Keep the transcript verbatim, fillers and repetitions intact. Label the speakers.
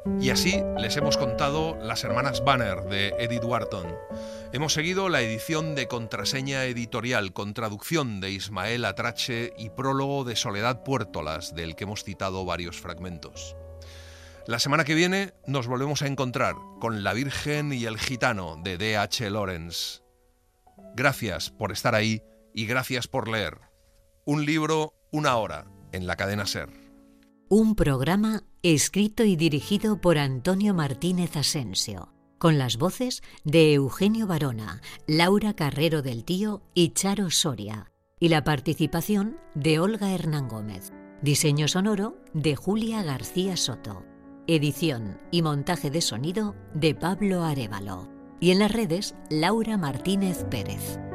Speaker 1: Y así les hemos contado Las hermanas Banner de Edith Wharton. Hemos seguido la edición de Contraseña Editorial con traducción de Ismael Atrache y prólogo de Soledad Puertolas, del que hemos citado varios fragmentos. La semana que viene nos volvemos a encontrar con La Virgen y el Gitano de D H Lawrence. Gracias por estar ahí y gracias por leer. Un libro, una hora, en la cadena SER.
Speaker 2: Un programa escrito y dirigido por Antonio Martínez Asensio, con las voces de Eugenio Barona, Laura Carrero del Tío y Charo Soria, y la participación de Olga Hernán Gómez. Diseño sonoro de Julia García Soto. Edición y montaje de sonido de Pablo Arévalo. Y en las redes, Laura Martínez Pérez.